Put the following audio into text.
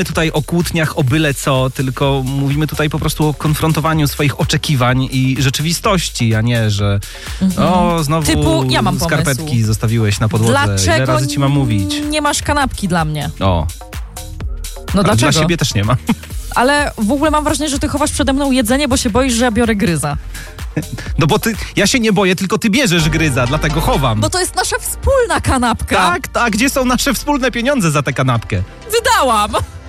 tutaj o kłótniach, o byle co, tylko mówimy tutaj po prostu o konfrontowaniu swoich oczekiwań i rzeczywistości, a nie, że znowu Typu, ja mam skarpetki pomysł. zostawiłeś na podłodze. Dlaczego Ile razy ci mam mówić? nie masz kanapki dla mnie? O, No dlaczego? dla siebie też nie ma. Ale w ogóle mam wrażenie, że ty chowasz przede mną jedzenie, bo się boisz, że ja biorę gryza. No bo ja się nie boję, tylko ty bierzesz gryza, dlatego chowam. Bo to jest nasza wspólna kanapka. Tak, gdzie są nasze wspólne pieniądze za tę kanapkę? Wydałam.